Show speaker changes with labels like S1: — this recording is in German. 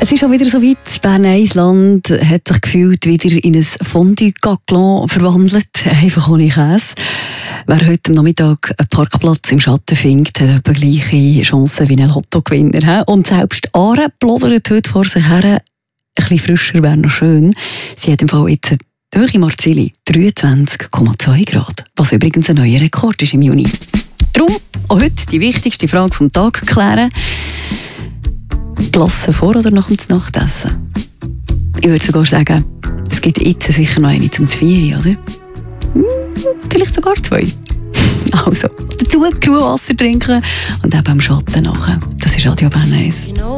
S1: Es ist schon wieder so weit. Bern Eisland hat sich gefühlt wieder in ein Fondue-Gaclon verwandelt. Einfach ohne Käse. Wer heute am Nachmittag einen Parkplatz im Schatten findet, hat etwa gleiche Chancen wie ein Lottogewinner. Und selbst Are plodert heute vor sich her. Ein bisschen frischer wäre noch schön. Sie hat im Fall jetzt durch Marzili 23,2 Grad. Was übrigens ein neuer Rekord ist im Juni. Darum auch heute die wichtigste Frage vom Tag klären. Glasse vor oder nach dem Nachtessen? Ich würde sogar sagen, es gibt jetzt sicher noch eine zum Zvieri, oder? Vielleicht sogar 2. Also, dazu genug Wasser trinken und eben am Schatten nachher. Das ist Radio Bern 1.